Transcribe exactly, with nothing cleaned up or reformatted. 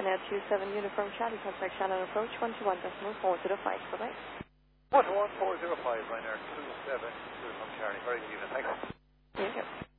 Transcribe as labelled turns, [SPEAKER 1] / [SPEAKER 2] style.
[SPEAKER 1] Ryanair two seven Uniform Charlie, contact Shannon approach one two one decimal four zero five. Bye-bye.
[SPEAKER 2] one two one four zero five, Ryanair two seven Uniform Charlie. Very good evening. Thanks.
[SPEAKER 1] Here you go.